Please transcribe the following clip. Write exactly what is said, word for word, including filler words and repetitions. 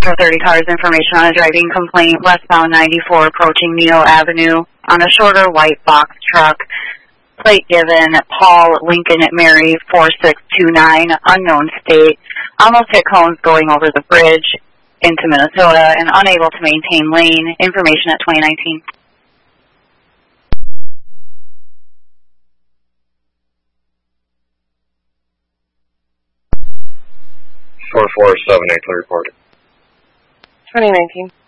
Metro thirty cars, information on a driving complaint, westbound ninety-four approaching Neo Avenue on a shorter white box truck. Plate given, Paul Lincoln at Mary four six two nine, unknown state. Almost hit cones going over the bridge into Minnesota and unable to maintain lane. Information at twenty nineteen. four four seven eight, clear report. twenty nineteen.